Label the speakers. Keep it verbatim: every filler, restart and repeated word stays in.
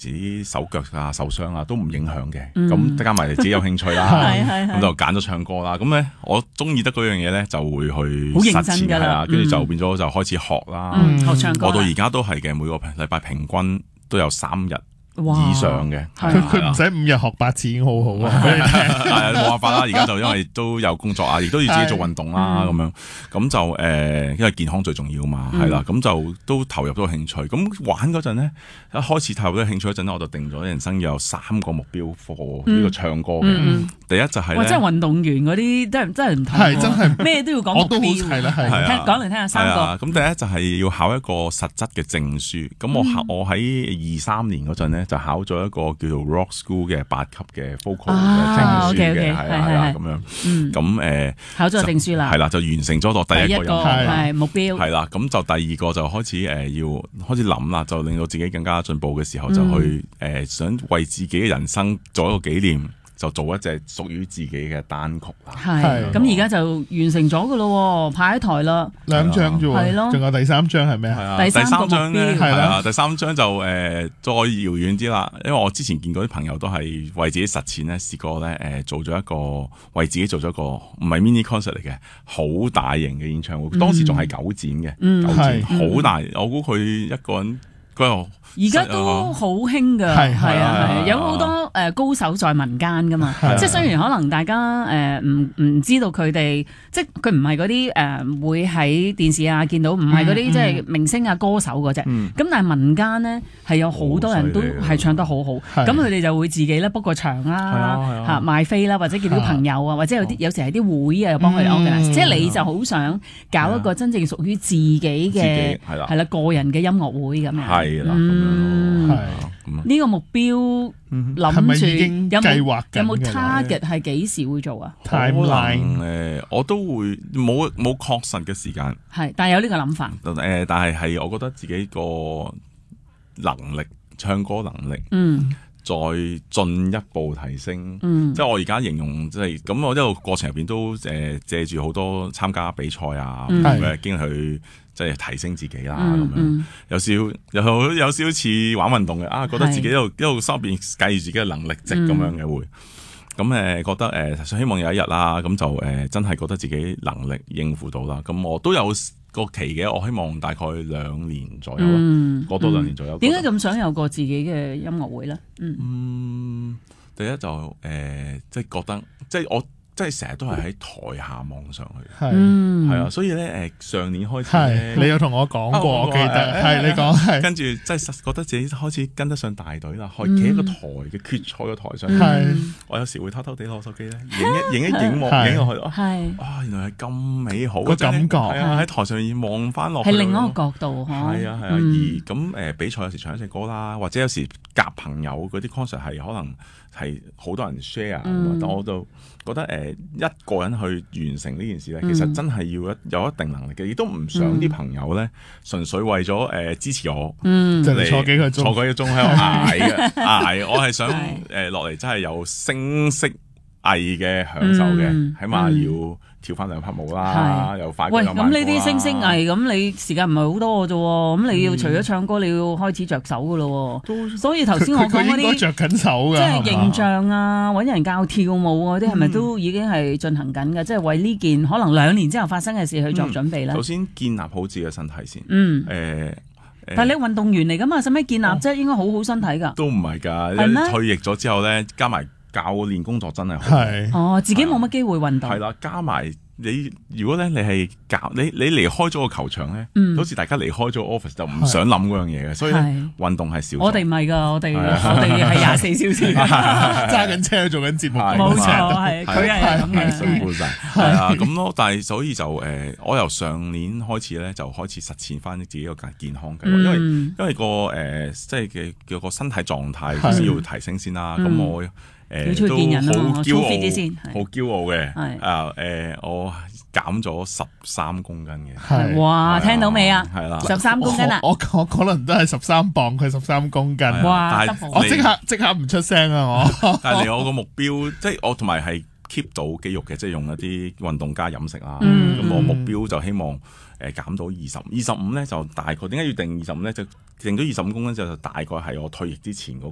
Speaker 1: 時啲手腳啊受傷啊都唔影響嘅。
Speaker 2: 嗯
Speaker 1: 咁加埋你自己有興趣啦，
Speaker 2: 係係係
Speaker 1: 咁就揀咗唱歌啦。咁咧我中意得嗰樣嘢咧就會去
Speaker 2: 好認
Speaker 1: 實踐
Speaker 2: 真㗎啦
Speaker 1: 係啦，跟住就
Speaker 2: 嗯
Speaker 1: 變咗就開始學啦。
Speaker 2: 嗯學唱歌啦
Speaker 1: 我到而家都係嘅，每個禮拜平均都有三日
Speaker 2: 哇
Speaker 1: 以上嘅。
Speaker 2: 係
Speaker 3: 佢佢唔使五日學八次已經好好啊！
Speaker 1: 係啊，冇辦法啦！而家就因為都有工作啊，亦都要自己做運動啦，咁樣咁就誒，因為健康最重要嘛，係啦，咁就都投入咗興趣。咁玩嗰陣咧，一開始投入咗興趣嗰陣咧，我就定咗人生要有三個目標課呢個唱歌嘅。第一就係
Speaker 2: 哇！
Speaker 1: 咧
Speaker 2: 真係運動員嗰啲真係真係唔同喎，
Speaker 3: 係真係
Speaker 2: 咩都要講目
Speaker 3: 我都好
Speaker 2: 標。
Speaker 3: 係啦係
Speaker 1: 係啊
Speaker 2: 聽講嚟聽下三
Speaker 1: 係啊，
Speaker 2: 個。
Speaker 1: 咁第一就係要考一個實質嘅證書。咁我考我喺二三年嗰陣咧，就考咗一個叫做 Rock School 嘅八級嘅 vocal 嘅
Speaker 2: 啊
Speaker 1: 證書
Speaker 2: ，OK，OK，
Speaker 1: 嘅，係
Speaker 2: 係
Speaker 1: 啊係啊
Speaker 2: 係
Speaker 1: 咁樣。
Speaker 2: 嗯，
Speaker 1: 咁誒
Speaker 2: 考咗個證書啦，
Speaker 1: 係啦，就完成咗我第一個
Speaker 2: 第一個
Speaker 1: 任務。
Speaker 2: 係目標。
Speaker 1: 係啦，咁就第二個就開始誒、呃、要開始諗啦，就令到自己更加進步嘅時候，
Speaker 2: 嗯
Speaker 1: 就去誒、呃、想為自己嘅人生做一個紀念，就做一隻屬於自己嘅單曲啦。
Speaker 2: 係
Speaker 3: 係
Speaker 2: 咁而家就完成咗噶咯，派喺台啦。
Speaker 3: 兩張啫
Speaker 2: 係咯
Speaker 3: 喎，仲有第三張係咩啊？
Speaker 1: 係啊，
Speaker 2: 第三個目標
Speaker 1: 張咧
Speaker 3: 係啦
Speaker 1: 係啊，第三張就誒、呃、再遙遠啲啦，因為我之前見過啲朋友都係為自己實踐咧，試過咧誒、呃、做咗一個為自己做咗一個唔係 mini concert 嚟嘅，好大型嘅演唱會，當時仲係九展嘅，
Speaker 2: 嗯
Speaker 1: 九展
Speaker 3: 係
Speaker 1: 好大，我估佢一個人嗰個。
Speaker 2: 而家都好興噶，
Speaker 3: 係
Speaker 2: 係啊
Speaker 1: 係
Speaker 2: 係，有好多誒高手在民間噶嘛。
Speaker 3: 係
Speaker 2: 即係雖然可能大家誒唔唔知道佢哋，即係佢唔係嗰啲誒會喺電視啊見到，唔係嗰啲即係明星啊歌手嗰隻。
Speaker 1: 嗯
Speaker 2: 咁但係民間咧係有好多人都
Speaker 1: 好犀利啊
Speaker 2: 係唱得好好，
Speaker 3: 係
Speaker 2: 咁佢哋就會自己咧 book 個場
Speaker 1: 係啊
Speaker 2: 啦
Speaker 1: 係啊
Speaker 2: 嚇賣飛啦，或者叫啲朋友啊，或者有啲有時係啲會啊又幫佢哋 organize。
Speaker 3: 嗯
Speaker 2: 即係你就好想搞一個真正屬於自己嘅
Speaker 1: 自己係啦
Speaker 2: 係啦個人嘅音樂會咁樣。
Speaker 1: 係啦，咁
Speaker 2: 嗯
Speaker 1: 樣咯，
Speaker 3: 係
Speaker 1: 咁啊
Speaker 2: 呢個目標
Speaker 3: 係咪
Speaker 2: 諗住
Speaker 3: 已經
Speaker 2: 有
Speaker 3: 計劃緊
Speaker 2: 冇有冇
Speaker 3: 㗎啦
Speaker 2: target 係幾時會做啊？
Speaker 3: timeline
Speaker 1: 可能誒，我都會冇冇確實嘅時間，
Speaker 2: 係，但係有呢個諗法。
Speaker 1: 誒，但係係我覺得自己個能力，唱歌能力
Speaker 2: 嗯
Speaker 1: 再進一步提升。
Speaker 2: 嗯
Speaker 1: 即係我而家形容即係咁，我一路過程入邊都誒借住好多參加比賽啊，
Speaker 2: 嗯
Speaker 1: 咁嘅經歷去即係提升自己啦，咁樣
Speaker 2: 嗯嗯
Speaker 1: 有少有有少少似玩運動嘅啊，覺得自己一路一路心入邊計住自己嘅能力值咁樣嘅會。咁誒覺得誒、呃，希望有一日啦，咁就誒、呃、真係覺得自己能力應付到啦。咁我都有個期嘅，我希望大概兩年左右啦，
Speaker 2: 嗯，
Speaker 1: 過多兩年左右。
Speaker 2: 點解咁想有個自己嘅音樂會咧？嗯
Speaker 1: 嗯，第一就誒、呃，即係覺得，即係我。即係成日都係喺台下望上去，
Speaker 3: 係
Speaker 2: 嗯
Speaker 1: 係啊，所以咧誒上年開始
Speaker 3: 係，你
Speaker 1: 咧，
Speaker 3: 有同我講過，
Speaker 1: 啊
Speaker 3: 我記得
Speaker 1: 係
Speaker 3: 係你講係
Speaker 1: 跟住即係覺得自己開始跟得上大隊啦，可以企喺個台嘅決賽嘅台上，
Speaker 3: 係
Speaker 1: 我有時會偷偷地攞手機咧，影一影一影望
Speaker 3: 係
Speaker 1: 影落去，啊
Speaker 2: 係
Speaker 1: 啊原來係咁美好
Speaker 3: 個感覺
Speaker 1: 係啊喺台上面望翻落去，
Speaker 2: 係另一個角度，嗬
Speaker 1: 係啊係啊，而
Speaker 2: 嗯
Speaker 1: 咁誒比賽有時唱一隻歌啦，或者有時夾朋友嗰啲 concert 係可能係好多人 share，
Speaker 2: 嗯
Speaker 1: 但我就覺得誒一個人去完成呢件事咧，
Speaker 2: 嗯
Speaker 1: 其實真係要一有一定能力嘅，亦都唔想啲朋友咧純粹為咗誒支持我，
Speaker 2: 嗯
Speaker 3: 就嚟坐幾個鐘
Speaker 1: 坐幾個鐘喺度捱嘅捱，我係想
Speaker 2: 係
Speaker 1: 誒落嚟真係有聲色藝嘅享受嘅，
Speaker 2: 嗯
Speaker 1: 起碼要跳翻兩拍舞啦，
Speaker 2: 係
Speaker 1: 又快
Speaker 2: 喂，
Speaker 1: 歌又慢歌
Speaker 2: 咁呢啲聲聲
Speaker 1: 啦
Speaker 2: 藝，咁你時間唔係好多嘅啫喎，咁你要除咗唱歌，你要開始着手嘅咯喎。所以頭先我
Speaker 3: 佢佢應該
Speaker 2: 講嗰啲，
Speaker 3: 着緊手㗎，
Speaker 2: 即係
Speaker 3: 係嘛
Speaker 2: 形象啊，揾人教跳舞嗰啲，係咪
Speaker 1: 嗯
Speaker 2: 都已經係進行緊嘅？即係為呢件可能兩年之後發生嘅事去作準備咧
Speaker 1: 首。先建立好自己嘅身體先，
Speaker 2: 嗯，
Speaker 1: 誒誒
Speaker 2: 但係你運動員嚟噶嘛，使咩建立啫？應該好好身體㗎。
Speaker 1: 都唔係㗎，
Speaker 2: 係咩
Speaker 1: 因為退役咗之後咧，加埋教練工作真係好。
Speaker 3: 係
Speaker 2: 哦，自己冇乜機會運動。
Speaker 1: 係啦，加埋你，如果咧你係教你你離開咗個球場咧，
Speaker 2: 嗯
Speaker 1: 好似大家離開咗 office 就唔想諗嗰樣嘢嘅，所以咧
Speaker 2: 係
Speaker 1: 運動係少咗。
Speaker 2: 我哋唔係㗎，我哋
Speaker 1: 係啊
Speaker 2: 我哋係廿四小時。
Speaker 3: 揸緊車做緊節目，
Speaker 1: 係
Speaker 2: 冇錯，係佢係咁嘅。
Speaker 1: 辛苦晒，係啊，咁咯。但係所以就誒，我由上年開始咧，就開始實踐翻自己個健康計劃，因為
Speaker 2: 嗯
Speaker 1: 因為個誒即係嘅嘅個身體狀態
Speaker 3: 係
Speaker 1: 先要提升先啦。咁
Speaker 2: 嗯
Speaker 1: 我
Speaker 2: 你出去
Speaker 1: 誒都
Speaker 2: 見人啊嘛
Speaker 1: 好驕
Speaker 2: 我操 fit 啲先
Speaker 1: 傲，
Speaker 2: 係
Speaker 1: 好驕傲嘅。
Speaker 2: 係
Speaker 1: 啊誒，我減咗十三公斤嘅。
Speaker 3: 係
Speaker 2: 哇，聽到未啊？
Speaker 1: 係啦，
Speaker 2: 十三公斤啊！
Speaker 3: 我我我可能都係十三磅，佢十三公斤，
Speaker 1: 係啊
Speaker 2: 哇
Speaker 1: 但係
Speaker 2: double
Speaker 3: 我即刻即刻唔出聲啊！我
Speaker 1: 但係我個目標，即係我同埋係 keep 到肌肉嘅，即係用一啲運動加飲食啦。
Speaker 2: 嗯
Speaker 1: 咁我目標就希望誒減到二十，二十五咧就大概點解要定二十五咧？就定咗二十五公斤之後，就大概係我退役之前嗰